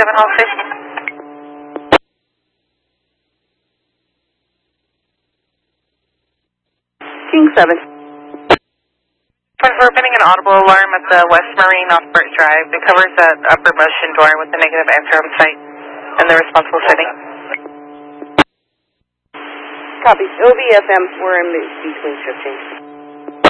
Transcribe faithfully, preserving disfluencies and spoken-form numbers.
seven, hold six. King seven. We're opening an audible alarm at the West Marine off Burt Drive. It covers that upper motion door with the negative answer on site and the responsible setting. Copy. O V F M, we're in between shifting.